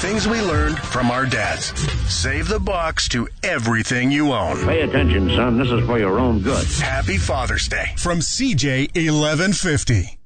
things we learned from our dads. Save the bucks to everything you own. Pay attention, son. This is for your own good. Happy Father's Day from CJ 1150.